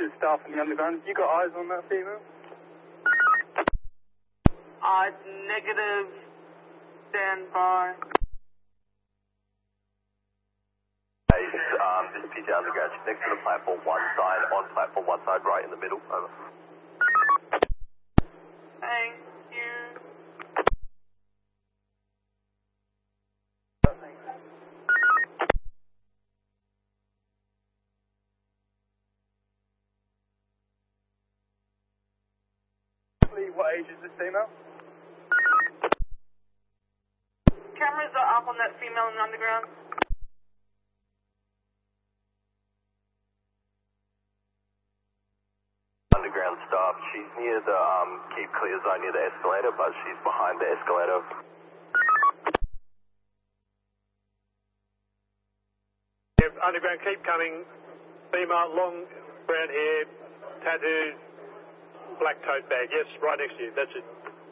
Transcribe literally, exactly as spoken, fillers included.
is staff in the underground. Have you got eyes on that female? Uh, negative. Stand by. Um, this is P J Underground. She's next to the platform one side, on platform one side, right in the middle. Over. Thank you. What age is this female? Cameras are up on that female in the underground. Underground staff. She's near the um, keep clear zone near the escalator, but she's behind the escalator. Yeah, underground, keep coming. Female, long brown hair, tattoos, black tote bag. Yes, right next to you. That's it.